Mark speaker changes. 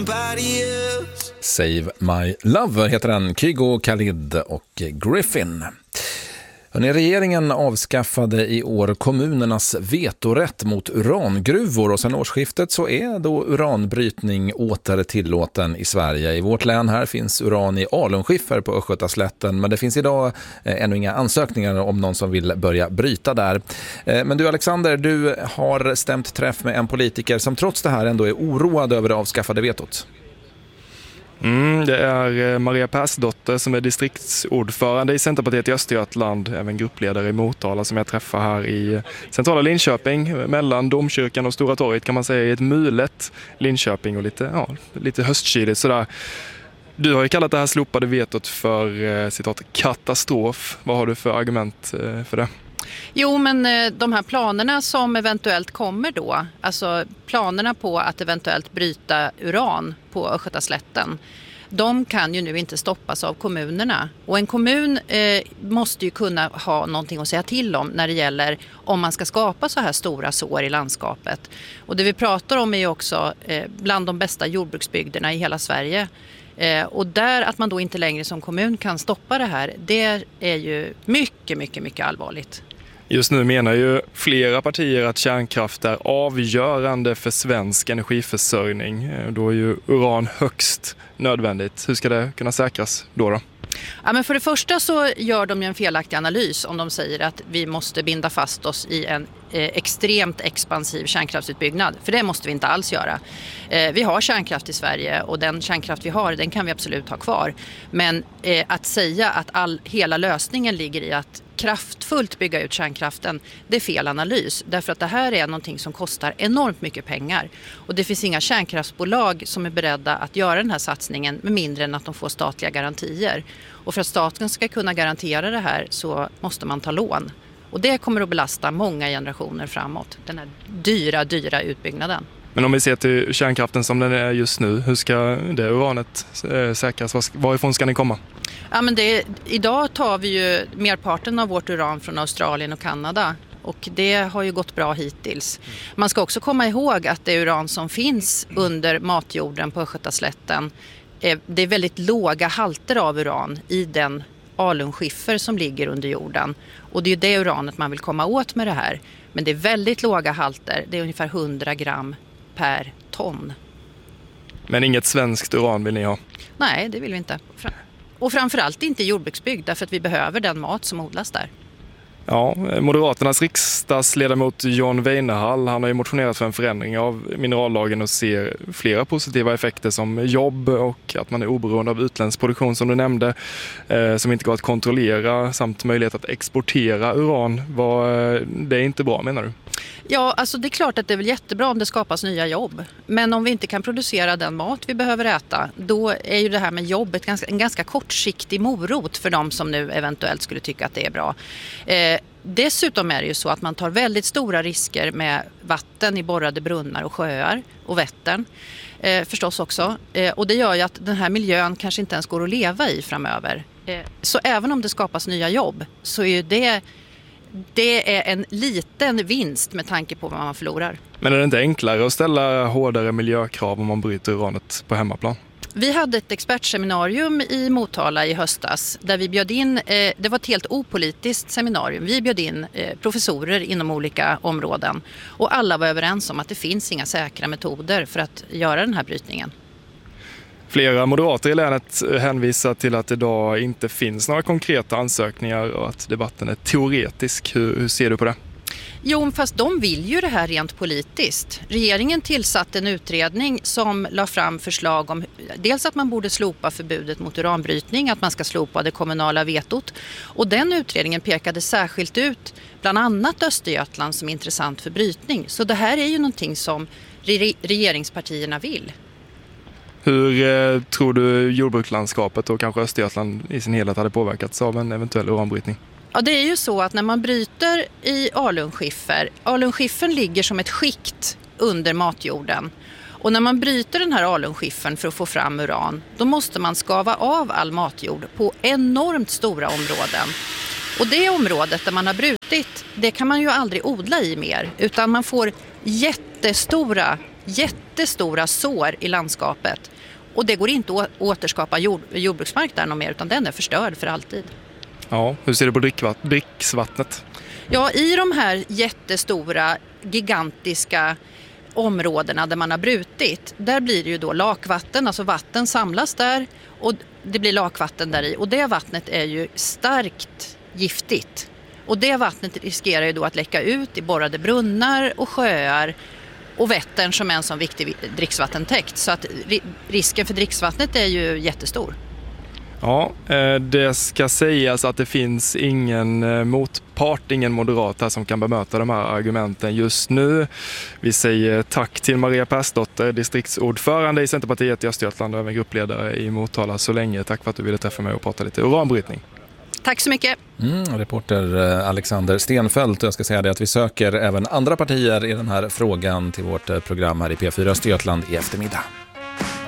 Speaker 1: somebody else.
Speaker 2: Save My Love heter den, Kygo, Khalid och Griffin. Regeringen avskaffade i år kommunernas vetorätt mot urangruvor och sedan årsskiftet så är då uranbrytning åter tillåten i Sverige. I vårt län här finns uran i alunskiffer på Östgötaslätten, men det finns idag ännu inga ansökningar om någon som vill börja bryta där. Men du Alexander, du har stämt träff med en politiker som trots det här ändå är oroad över det avskaffade vetot.
Speaker 3: Det är Maria Persdotter som är distriktsordförande i Centerpartiet i Östergötland, även gruppledare i Motala som jag träffar här i centrala Linköping, mellan Domkyrkan och Stora torget kan man säga, i ett mulet Linköping och lite höstkyligt sådär. Du har ju kallat det här slopade vetot för citat katastrof. Vad har du för argument för det?
Speaker 4: Jo, men de här planerna som eventuellt kommer då, alltså planerna på att eventuellt bryta uran på Östgötaslätten, de kan ju nu inte stoppas av kommunerna. Och en kommun måste ju kunna ha någonting att säga till om när det gäller om man ska skapa så här stora sår i landskapet. Och det vi pratar om är ju också bland de bästa jordbruksbygderna i hela Sverige. Och där att man då inte längre som kommun kan stoppa det här, det är ju mycket, mycket, mycket allvarligt.
Speaker 3: Just nu menar ju flera partier att kärnkraft är avgörande för svensk energiförsörjning. Då är ju uran högst nödvändigt. Hur ska det kunna säkras då?
Speaker 4: Ja, men för det första så gör de ju en felaktig analys om de säger att vi måste binda fast oss i en extremt expansiv kärnkraftsutbyggnad. För det måste vi inte alls göra. Vi har kärnkraft i Sverige och den kärnkraft vi har, den kan vi absolut ha kvar. Men att säga att hela lösningen ligger i att kraftfullt bygga ut kärnkraften, det är fel analys. Därför att det här är någonting som kostar enormt mycket pengar. Och det finns inga kärnkraftsbolag som är beredda att göra den här satsningen med mindre än att de får statliga garantier. Och för att staten ska kunna garantera det här så måste man ta lån. Och det kommer att belasta många generationer framåt, den här dyra utbyggnaden.
Speaker 3: Men om vi ser till kärnkraften som den är just nu, hur ska det uranet säkras? Varifrån ska den komma?
Speaker 4: Ja, men idag tar vi ju merparten av vårt uran från Australien och Kanada. Och det har ju gått bra hittills. Man ska också komma ihåg att det uran som finns under matjorden på Östgötaslätten, det är väldigt låga halter av uran i den alunskiffer som ligger under jorden. Och det är ju det uranet man vill komma åt med det här. Men det är väldigt låga halter, det är ungefär 100 gram per ton.
Speaker 3: Men inget svenskt uran vill ni ha?
Speaker 4: Nej, det vill vi inte. Och framförallt inte i jordbruksbygd, därför att vi behöver den mat som odlas där.
Speaker 3: Ja, Moderaternas riksdagsledamot John Weinerhall, han har ju motionerat för en förändring av minerallagen och ser flera positiva effekter som jobb och att man är oberoende av utländsk produktion som du nämnde, som inte går att kontrollera, samt möjlighet att exportera uran. Det är inte bra, menar du?
Speaker 4: Ja, alltså det är klart att det är väl jättebra om det skapas nya jobb. Men om vi inte kan producera den mat vi behöver äta, då är ju det här med jobb en ganska kortsiktig morot för de som nu eventuellt skulle tycka att det är bra. Dessutom är det ju så att man tar väldigt stora risker med vatten i borrade brunnar och sjöar och Vättern förstås också. Och det gör ju att den här miljön kanske inte ens går att leva i framöver. Så även om det skapas nya jobb så är ju det är en liten vinst med tanke på vad man förlorar.
Speaker 3: Men är det inte enklare att ställa hårdare miljökrav om man bryter uranet på hemmaplan?
Speaker 4: Vi hade ett expertseminarium i Motala i höstas där vi bjöd in, det var ett helt opolitiskt seminarium, vi bjöd in professorer inom olika områden och alla var överens om att det finns inga säkra metoder för att göra den här brytningen.
Speaker 3: Flera moderater i länet hänvisar till att idag inte finns några konkreta ansökningar och att debatten är teoretisk. Hur ser du på det?
Speaker 4: Jo, fast de vill ju det här rent politiskt. Regeringen tillsatte en utredning som la fram förslag om dels att man borde slopa förbudet mot uranbrytning, att man ska slopa det kommunala vetot. Och den utredningen pekade särskilt ut bland annat Östergötland som intressant för brytning. Så det här är ju någonting som regeringspartierna vill.
Speaker 3: Hur tror du jordbrukslandskapet och kanske Östergötland i sin helhet hade påverkats av en eventuell uranbrytning?
Speaker 4: Ja, det är ju så att när man bryter i alunskiffern ligger som ett skikt under matjorden. Och när man bryter den här alunskiffern för att få fram uran, då måste man skava av all matjord på enormt stora områden. Och det området där man har brutit, det kan man ju aldrig odla i mer, utan man får jättestora jättestora sår i landskapet. Och det går inte att återskapa jordbruksmark där någon mer, utan den är förstörd för alltid.
Speaker 3: Ja, hur ser du på dricksvattnet?
Speaker 4: Ja, i de här jättestora, gigantiska områdena där man har brutit, där blir det ju då lakvatten, alltså vatten samlas där och det blir lakvatten där i. Och det vattnet är ju starkt giftigt. Och det vattnet riskerar ju då att läcka ut i borrade brunnar och sjöar och Vättern som är en sån viktig dricksvattentäkt. Så att risken för dricksvattnet är ju jättestor.
Speaker 3: Ja, det ska sägas att det finns ingen motpart, ingen moderat här som kan bemöta de här argumenten just nu. Vi säger tack till Maria Persdotter, distriktsordförande i Centerpartiet i Östergötland och även gruppledare i Motala så länge. Tack för att du ville träffa mig och prata lite uranbrytning.
Speaker 4: Tack så mycket.
Speaker 2: Reporter Alexander Stenfeldt. Jag ska säga det att vi söker även andra partier i den här frågan till vårt program här i P4 Östergötland i eftermiddag.